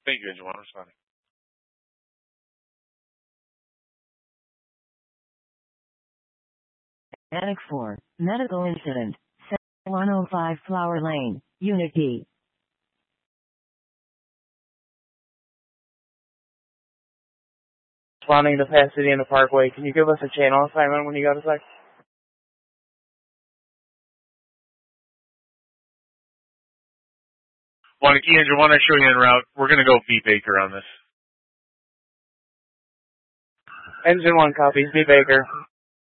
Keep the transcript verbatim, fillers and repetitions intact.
Thank you, Engine one. Responding. Attic four, medical incident. one oh five Flower Lane, Unit D. Responding to Pasadena Parkway. Can you give us a channel assignment when you go to site? Wanakee Engine one, I show you en route. We're going to go B Baker on this. Engine one copies, B Baker.